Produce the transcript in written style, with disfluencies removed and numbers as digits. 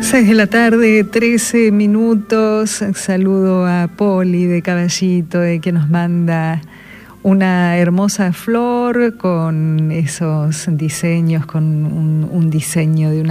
6 de la tarde, 13 minutos. Saludo a Poli de Caballito, que nos manda una hermosa flor con esos diseños, con un diseño de una